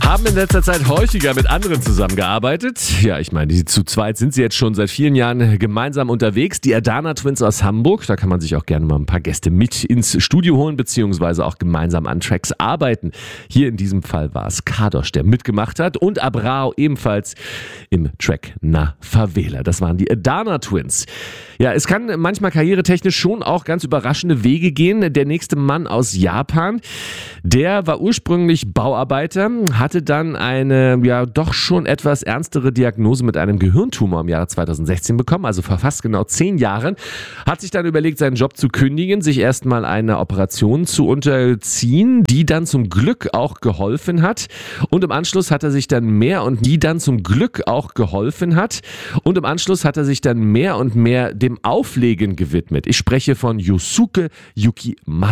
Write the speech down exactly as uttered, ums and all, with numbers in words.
Haben in letzter Zeit häufiger mit anderen zusammengearbeitet. Ja, ich meine, die zu zweit sind sie jetzt schon seit vielen Jahren gemeinsam unterwegs. Die Adana Twins aus Hamburg, da kann man sich auch gerne mal ein paar Gäste mit ins Studio holen, beziehungsweise auch gemeinsam an Tracks arbeiten. Hier in diesem Fall war es Kadosh, der mitgemacht hat, und Abrao ebenfalls im Track Na Favela. Das waren die Adana Twins. Ja, es kann manchmal karrieretechnisch schon auch ganz überraschende Wege gehen. Der nächste Mann aus Japan, der war ursprünglich Bauarbeiter, hatte dann eine ja doch schon etwas ernstere Diagnose mit einem Gehirntumor im Jahre zweitausendsechzehn bekommen, also vor fast genau zehn Jahren, hat sich dann überlegt, seinen Job zu kündigen, sich erstmal einer Operation zu unterziehen, die dann zum Glück auch geholfen hat, und im Anschluss hat er sich dann mehr und die dann zum Glück auch geholfen hat und im Anschluss hat er sich dann mehr und mehr dem Auflegen gewidmet. Ich spreche von Yusuke Yukimasa.